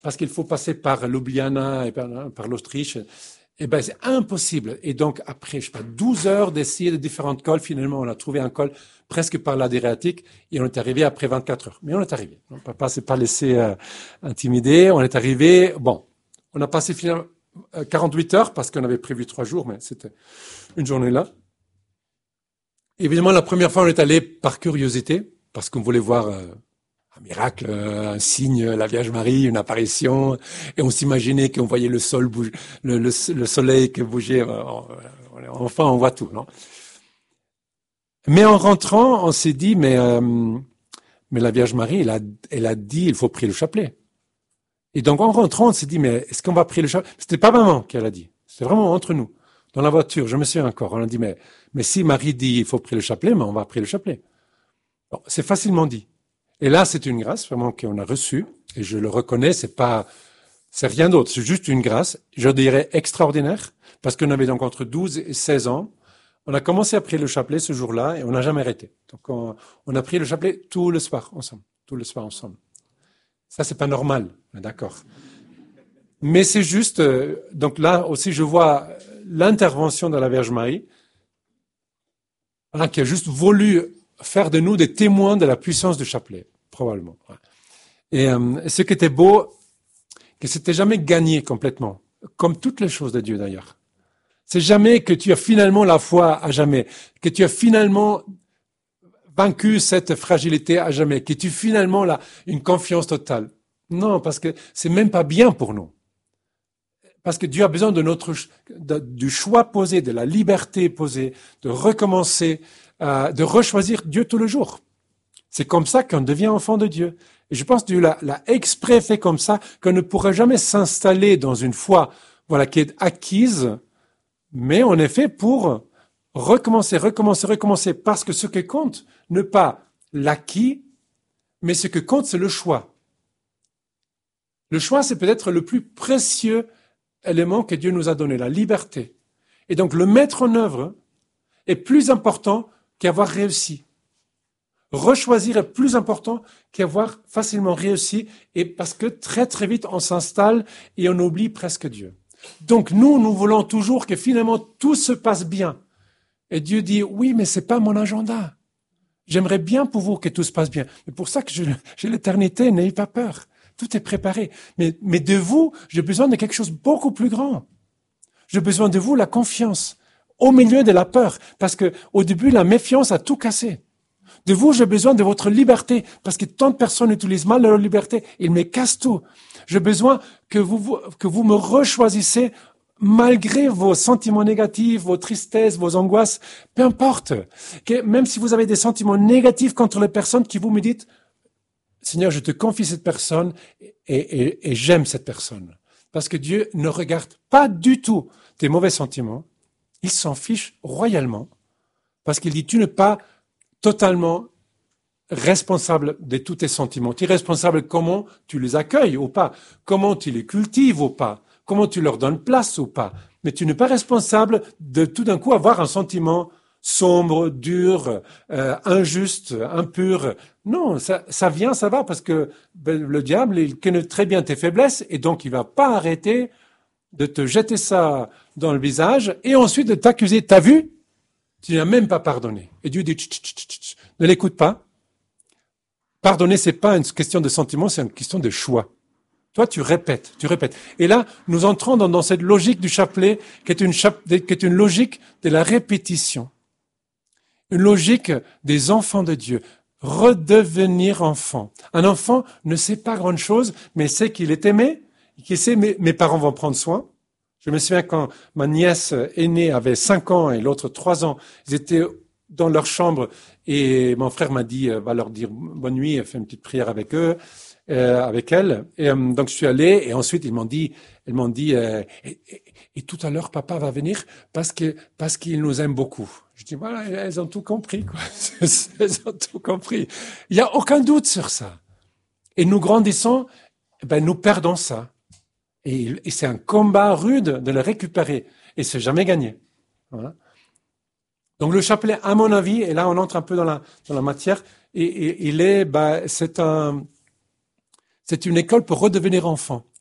parce qu'il faut passer par Ljubljana et par l'Autriche. Eh ben, c'est impossible. Et donc, après, je sais pas, 12 heures d'essayer de différentes cols, finalement, on a trouvé un col presque par l'Adriatique et on est arrivé après 24 heures. Mais on est arrivé. On ne s'est pas laissé intimider. On est arrivé. Bon, on a passé finalement 48 heures parce qu'on avait prévu 3 jours, mais c'était une journée là. Évidemment, la première fois, on est allé par curiosité parce qu'on voulait voir un miracle, un signe, la Vierge Marie, une apparition, et on s'imaginait qu'on voyait le sol bouger, le soleil qui bougeait. Enfin, on voit tout, non? Mais en rentrant, on s'est dit, mais la Vierge Marie, elle a dit, il faut prier le chapelet. Et donc, en rentrant, on s'est dit, mais est-ce qu'on va prier le chapelet? C'était pas maman qui l'a dit. C'était vraiment entre nous. Dans la voiture, je me souviens encore. On a dit, mais si Marie dit, il faut prier le chapelet, mais on va prier le chapelet. Bon, c'est facilement dit. Et là, c'est une grâce vraiment qu'on a reçue, et je le reconnais, c'est rien d'autre, c'est juste une grâce, je dirais extraordinaire, parce qu'on avait donc entre 12 et 16 ans. On a commencé à prier le chapelet ce jour-là, et on n'a jamais arrêté. Donc, on a prié le chapelet tout le soir ensemble. Ça, c'est pas normal, d'accord. Mais c'est juste, donc là aussi, je vois l'intervention de la Vierge Marie, qui a juste voulu faire de nous des témoins de la puissance du chapelet, probablement. Et ce qui était beau, que c'était jamais gagné complètement, comme toutes les choses de Dieu d'ailleurs. C'est jamais que tu as finalement la foi à jamais, que tu as finalement vaincu cette fragilité à jamais, que tu as finalement une confiance totale. Non, parce que c'est même pas bien pour nous. Parce que Dieu a besoin du choix posé, de la liberté posée, de recommencer, de rechoisir Dieu tous les jours. C'est comme ça qu'on devient enfant de Dieu. Et je pense que Dieu l'a exprès fait comme ça, qu'on ne pourrait jamais s'installer dans une foi, qui est acquise, mais on est fait pour recommencer, parce que ce qui compte, ne pas l'acquis, mais ce qui compte, c'est le choix. Le choix, c'est peut-être le plus précieux élément que Dieu nous a donné, la liberté. Et donc, le mettre en œuvre est plus important qu'avoir réussi. Rechoisir est plus important qu'avoir facilement réussi, et parce que très très vite on s'installe et on oublie presque Dieu. Donc nous voulons toujours que finalement tout se passe bien. Et Dieu dit, oui, mais c'est pas mon agenda. J'aimerais bien pour vous que tout se passe bien. C'est pour ça que j'ai l'éternité, n'ayez pas peur. Tout est préparé. Mais de vous, j'ai besoin de quelque chose de beaucoup plus grand. J'ai besoin de vous, la confiance, au milieu de la peur. Parce que au début, la méfiance a tout cassé. De vous, j'ai besoin de votre liberté, parce que tant de personnes utilisent mal leur liberté, ils me cassent tout. J'ai besoin que vous me rechoisissez malgré vos sentiments négatifs, vos tristesses, vos angoisses, peu importe. Que même si vous avez des sentiments négatifs contre les personnes, qui vous me dites, Seigneur, je te confie cette personne et j'aime cette personne. Parce que Dieu ne regarde pas du tout tes mauvais sentiments. Il s'en fiche royalement. Parce qu'il dit, tu n'es pas totalement responsable de tous tes sentiments. Tu es responsable comment tu les accueilles ou pas, comment tu les cultives ou pas, comment tu leur donnes place ou pas. Mais tu n'es pas responsable de tout d'un coup avoir un sentiment sombre, dur, injuste, impur. Non, ça vient, ça va, parce que le diable, il connaît très bien tes faiblesses et donc il va pas arrêter de te jeter ça dans le visage et ensuite de t'accuser. T'as vu? Tu n'as même pas pardonné. Et Dieu dit, ne l'écoute pas. Pardonner, c'est pas une question de sentiment, c'est une question de choix. Toi, tu répètes. Et là, nous entrons dans cette logique du chapelet, qui est une logique de la répétition. Une logique des enfants de Dieu. Redevenir enfant. Un enfant ne sait pas grand chose, mais sait qu'il est aimé, qu'il sait mes parents vont prendre soin. Je me souviens quand ma nièce aînée avait 5 ans et l'autre 3 ans, ils étaient dans leur chambre et mon frère m'a dit, va leur dire bonne nuit, fait une petite prière avec eux, avec elle. Et donc je suis allé et ensuite ils m'ont dit, et tout à l'heure papa va venir parce qu'il nous aime beaucoup. Je dis voilà, elles ont tout compris quoi. Elles ont tout compris. Il y a aucun doute sur ça. Et nous grandissons, nous perdons ça. Et c'est un combat rude de le récupérer. Et c'est jamais gagné. Voilà. Donc le chapelet, à mon avis, et là on entre un peu dans la matière, et il est, c'est C'est une école pour redevenir enfant.